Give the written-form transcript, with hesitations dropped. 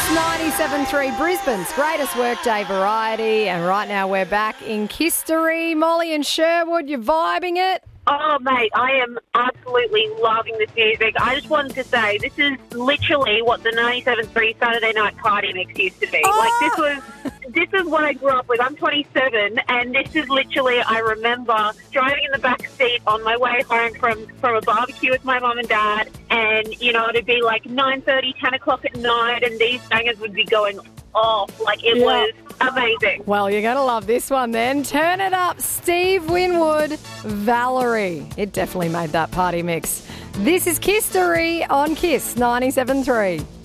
97.3, Brisbane's greatest workday variety. And right now we're back in Kistery. Molly and Sherwood, you're vibing it? Oh, mate, I am absolutely loving this music. I just wanted to say, this is literally what the 97.3 Saturday night party mix used to be. Oh! This is what I grew up with. I'm 27, and this is literally, I remember driving in the back seat on my way home from a barbecue with my mum and dad, and, you know, it'd be like 9:30, 10 o'clock at night, and these bangers would be going off. Like, it was amazing. Well, you're going to love this one then. Turn it up, Steve Winwood, Valerie. It definitely made that party mix. This is Kistery on Kiss 97.3.